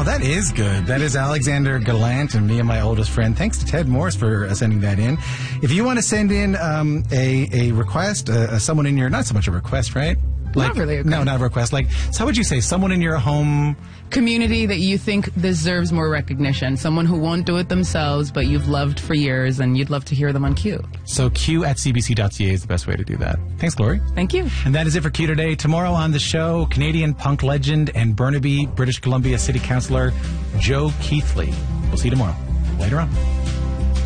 Oh, that is good. That is Alexander Gallant and me and my oldest friend. Thanks to Ted Morris for sending that in. If you want to send in a request, someone in your, not so much a request, right? Not really a request. No, not a request. Like, so how would you say someone in your home community that you think deserves more recognition? Someone who won't do it themselves, but you've loved for years, and you'd love to hear them on Q. So q@cbc.ca is the best way to do that. Thanks, Glory. Thank you. And that is it for Q today. Tomorrow on the show, Canadian punk legend and Burnaby, British Columbia City Councillor Joe Keithley. We'll see you tomorrow. Later on.